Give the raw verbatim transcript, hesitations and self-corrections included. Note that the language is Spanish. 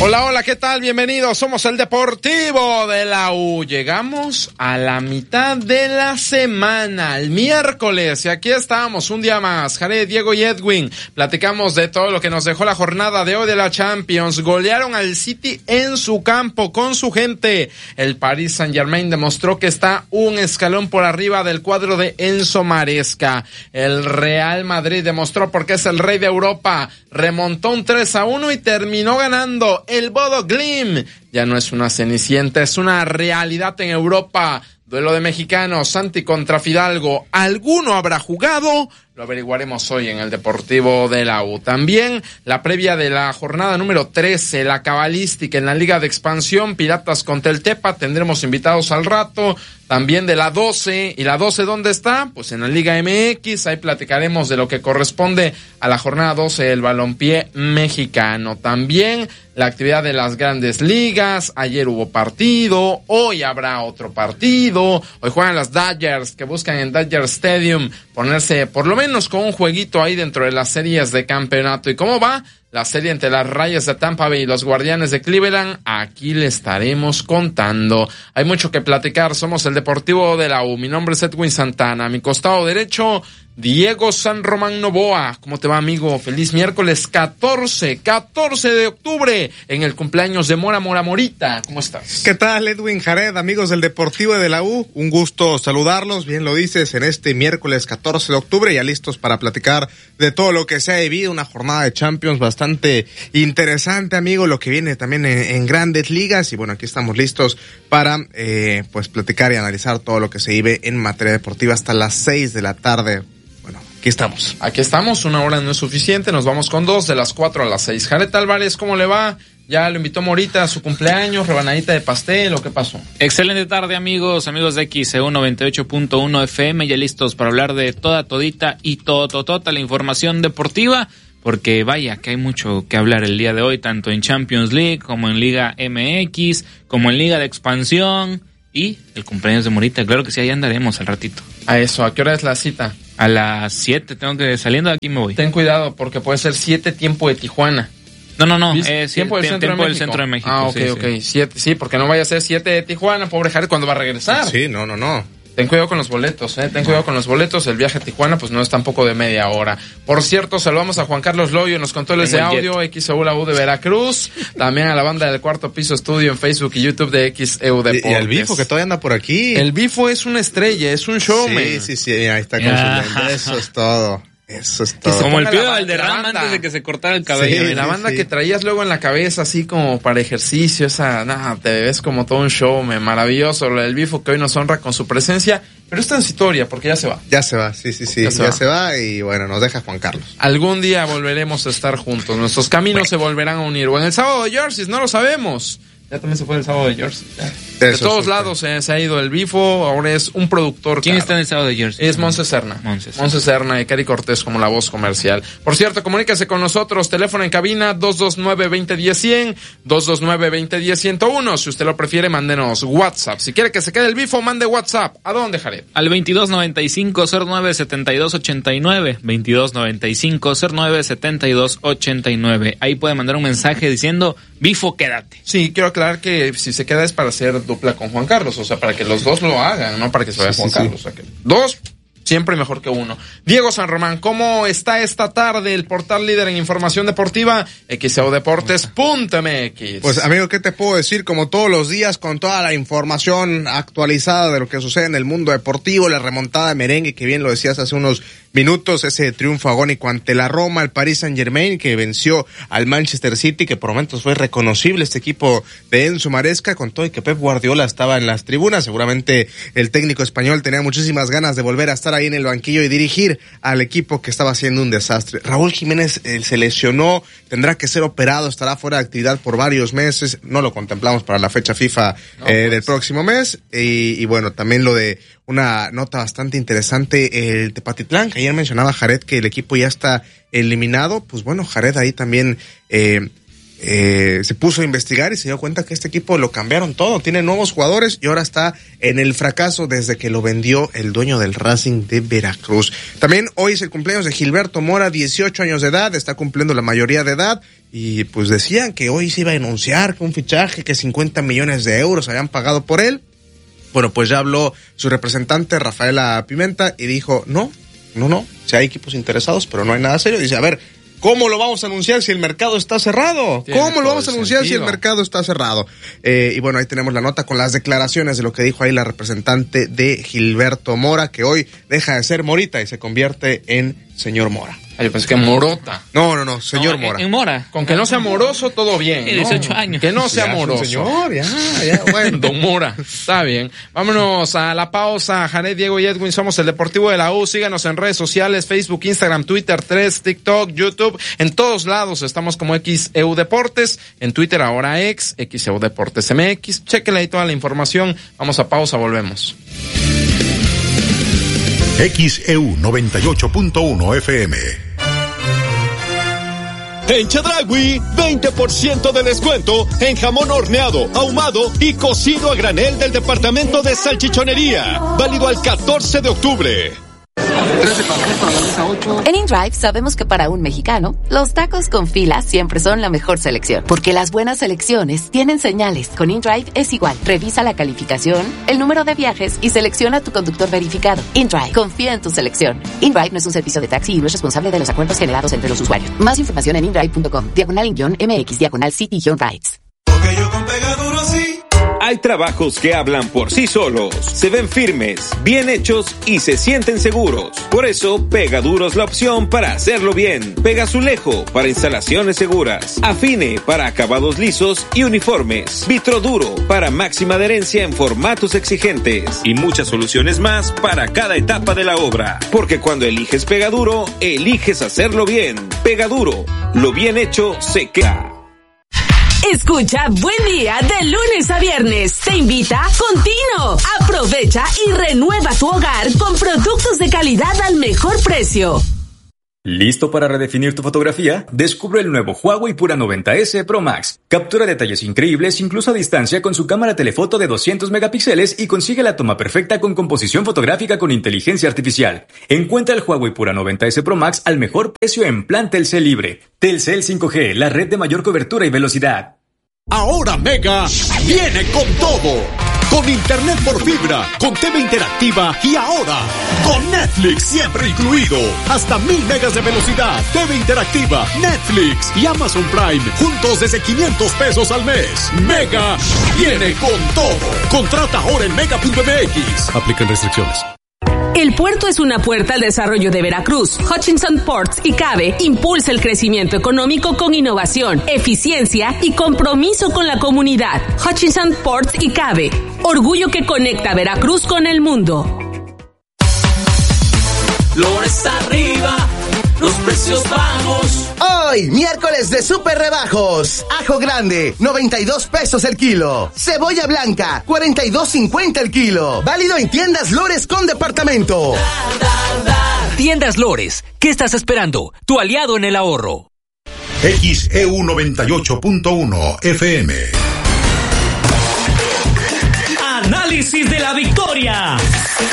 Hola, hola, ¿qué tal? Bienvenidos, somos el Deportivo de la U. Llegamos a la mitad de la semana, el miércoles, y aquí estamos un día más. Jared, Diego y Edwin, platicamos de todo lo que nos dejó la jornada de hoy de la Champions. Golearon al City en su campo, con su gente. El Paris Saint-Germain demostró que está un escalón por arriba del cuadro de Enzo Maresca. El Real Madrid demostró por qué es el rey de Europa. Remontó un tres a uno y terminó ganando. El Bodo Glimt ya no es una cenicienta, es una realidad en Europa. Duelo de mexicanos, Santi contra Fidalgo. ¿Alguno habrá jugado? Lo averiguaremos hoy en el Deportivo de la U. También la previa de la jornada número trece, la cabalística en la Liga de Expansión, Piratas contra el Tepa, tendremos invitados al rato. También de la doce, ¿y la doce dónde está? Pues en la Liga M X, ahí platicaremos de lo que corresponde a la jornada doce del balompié mexicano. También la actividad de las grandes ligas, ayer hubo partido, hoy habrá otro partido, hoy juegan las Dodgers que buscan en Dodger Stadium ponerse por lo menos con un jueguito ahí dentro de las series de campeonato. ¿Y cómo va la serie entre las Rayas de Tampa Bay y los Guardianes de Cleveland? Aquí le estaremos contando. Hay mucho que platicar, somos el Deportivo de la U. Mi nombre es Edwin Santana, a mi costado derecho, Diego San Román Novoa. ¿Cómo te va, amigo? Feliz miércoles catorce, catorce de octubre, en el cumpleaños de Mora Mora Morita. ¿Cómo estás? ¿Qué tal, Edwin, Jared, amigos del Deportivo de la U? Un gusto saludarlos, bien lo dices, en este miércoles catorce de octubre, ya listos para platicar de todo lo que se ha vivido, una jornada de Champions bastante interesante, amigo, lo que viene también en, en grandes ligas, y bueno, aquí estamos listos para eh, pues platicar y analizar todo lo que se vive en materia deportiva hasta las seis de la tarde. Bueno, aquí estamos. Aquí estamos, una hora no es suficiente, nos vamos con dos, de las cuatro a las seis. Jared Álvarez, ¿cómo le va? Ya lo invitó Morita a su cumpleaños, rebanadita de pastel, ¿o qué pasó? Excelente tarde, amigos, amigos de X E U noventa y ocho punto uno F M, ya listos para hablar de toda, todita y tototota la información deportiva, porque vaya que hay mucho que hablar el día de hoy, tanto en Champions League, como en Liga M X, como en Liga de Expansión, y el cumpleaños de Morita, claro que sí, ahí andaremos al ratito. A eso, ¿a qué hora es la cita? A las siete, tengo que, saliendo de aquí me voy. Ten cuidado, porque puede ser siete tiempo de Tijuana. No, no, no, es tiempo, del, centro tiempo de del centro de México. Ah, ok, sí, ok, sí. Siete, sí, porque no vaya a ser siete de Tijuana, pobre Jared, ¿cuándo va a regresar? Sí, no, no, no. Ten cuidado con los boletos, eh, ten cuidado con los boletos, el viaje a Tijuana pues no es tampoco de media hora. Por cierto, saludamos a Juan Carlos Loyo en los controles de audio, X E U la U de Veracruz, también a la banda del Cuarto Piso Estudio en Facebook y YouTube de X E U Deportes. Y, y el Bifo que todavía anda por aquí. El Bifo es una estrella, es un showman. Sí, sí, sí, ahí está con yeah. su lente, eso es todo. Eso es todo. Como el Pío Valderrama antes de que se cortara el cabello. Sí, la banda sí, que traías luego en la cabeza así como para ejercicio, esa, nada, te ves como todo un show, me, maravilloso. Lo del Bifo que hoy nos honra con su presencia, pero es transitoria porque ya se va. Ya se va, sí, sí, sí, ya, se, ya va. se va y bueno, nos deja Juan Carlos. Algún día volveremos a estar juntos, nuestros caminos bueno. se volverán a unir. O en el sábado de Jerseys, no lo sabemos. Ya también se fue el sábado de Jersey. De Eso todos lados eh, se ha ido el Bifo, ahora es un productor. ¿Quién caro. está en el sábado de Jersey? Es Monse Serna. Monse Serna y Cari Cortés como la voz comercial. Por cierto, comuníquese con nosotros, teléfono en cabina dos dos nueve, veinte diez, cien, dos dos nueve, veinte diez, ciento uno. Si usted lo prefiere, mándenos WhatsApp. Si quiere que se quede el Bifo, mande WhatsApp. ¿A dónde, Jared? Al veintidós noventa y cinco, cero nueve, setenta y dos ochenta y nueve. veintidós noventa y cinco, cero nueve, setenta y dos ochenta y nueve. Ahí puede mandar un mensaje diciendo, Bifo, quédate. Sí, quiero aclarar que si se queda es para hacer dupla con Juan Carlos, o sea, para que los dos lo hagan, no para que se vaya sí, Juan sí, Carlos. Sí. O sea, que dos, siempre mejor que uno. Diego San Román, ¿cómo está esta tarde el portal líder en información deportiva? X E U Deportes punto M X. Pues, amigo, ¿qué te puedo decir? Como todos los días, con toda la información actualizada de lo que sucede en el mundo deportivo, la remontada de merengue, que bien lo decías hace unos minutos, ese triunfo agónico ante la Roma, el Paris Saint-Germain, que venció al Manchester City, que por momentos fue reconocible este equipo de Enzo Maresca, con todo y que Pep Guardiola estaba en las tribunas. Seguramente el técnico español tenía muchísimas ganas de volver a estar ahí en el banquillo y dirigir al equipo que estaba haciendo un desastre. Raúl Jiménez eh, se lesionó, tendrá que ser operado, estará fuera de actividad por varios meses, no lo contemplamos para la fecha FIFA no, eh, pues. del próximo mes, y, y bueno, también lo de una nota bastante interesante, el Tepatitlán, que ayer mencionaba Jared que el equipo ya está eliminado. Pues bueno, Jared ahí también eh, eh, se puso a investigar y se dio cuenta que este equipo lo cambiaron todo, tiene nuevos jugadores y ahora está en el fracaso desde que lo vendió el dueño del Racing de Veracruz. También hoy es el cumpleaños de Gilberto Mora, dieciocho años de edad, está cumpliendo la mayoría de edad. y pues decían que hoy se iba a anunciar que un fichaje, que cincuenta millones de euros habían pagado por él. Bueno, pues ya habló su representante Rafaela Pimenta y dijo, no, no, no, si hay equipos interesados, pero no hay nada serio. Dice, a ver, ¿cómo lo vamos a anunciar si el mercado está cerrado? Tiene ¿Cómo lo vamos a anunciar sentido. si el mercado está cerrado? Eh, y bueno, ahí tenemos la nota con las declaraciones de lo que dijo ahí la representante de Gilberto Mora, que hoy deja de ser Morita y se convierte en señor Mora. Ay, yo pensé que Morota. No, no, no, señor No, Mora. En, en Mora. Con que no sea moroso, todo bien. Tiene dieciocho años. Que no sea Ya es un moroso. señor, ya, ya, bueno. Don Mora, está bien. Vámonos a la pausa. Jared, Diego y Edwin, somos el Deportivo de la U. Síganos en redes sociales, Facebook, Instagram, Twitter, tres, TikTok, YouTube. En todos lados estamos como X E U Deportes. En Twitter ahora X, X E U Deportes M X. Chéquenle ahí toda la información. Vamos a pausa, volvemos. X E U noventa y ocho punto uno F M. En Chedraui, veinte por ciento de descuento en jamón horneado, ahumado y cocido a granel del departamento de salchichonería. Válido al catorce de octubre. En InDrive sabemos que para un mexicano, los tacos con fila siempre son la mejor selección. Porque las buenas selecciones tienen señales. Con InDrive es igual. Revisa la calificación, el número de viajes y selecciona tu conductor verificado. InDrive. Confía en tu selección. InDrive no es un servicio de taxi y no es responsable de los acuerdos generados entre los usuarios. Más información en indrive punto com. Diagonal in mx, diagonal city-rides. Porque yo con Pegaduro sí. Hay trabajos que hablan por sí solos, se ven firmes, bien hechos y se sienten seguros. Por eso, Pegaduro es la opción para hacerlo bien. Pegazulejo para instalaciones seguras. Afine para acabados lisos y uniformes. Vitroduro para máxima adherencia en formatos exigentes. Y muchas soluciones más para cada etapa de la obra. Porque cuando eliges Pegaduro, eliges hacerlo bien. Pegaduro, lo bien hecho se queda. Escucha Buen Día de lunes a viernes. Te invita Contino. Aprovecha y renueva tu hogar con productos de calidad al mejor precio. ¿Listo para redefinir tu fotografía? Descubre el nuevo Huawei Pura noventa ese Pro Max. Captura detalles increíbles incluso a distancia con su cámara telefoto de doscientos megapíxeles y consigue la toma perfecta con composición fotográfica con inteligencia artificial. Encuentra el Huawei Pura noventa ese Pro Max al mejor precio en plan Telcel Libre. Telcel cinco G, la red de mayor cobertura y velocidad. Ahora Mega viene con todo. Con internet por fibra, con T V interactiva y ahora con Netflix siempre incluido. Hasta mil megas de velocidad, T V interactiva, Netflix y Amazon Prime juntos desde quinientos pesos al mes. Mega viene con todo. Contrata ahora en mega punto m x. Aplican restricciones. El puerto es una puerta al desarrollo de Veracruz. Hutchinson Ports y CABE impulsa el crecimiento económico con innovación, eficiencia y compromiso con la comunidad. Hutchinson Ports y CABE, orgullo que conecta a Veracruz con el mundo. Flores arriba, los precios bajos. Hoy, miércoles de super rebajos. Ajo grande, noventa y dos pesos el kilo. Cebolla blanca, cuarenta y dos cincuenta el kilo. Válido en tiendas Lores con departamento. Da, da, da. Tiendas Lores, ¿qué estás esperando? Tu aliado en el ahorro. X E U noventa y ocho punto uno F M. Análisis de la victoria.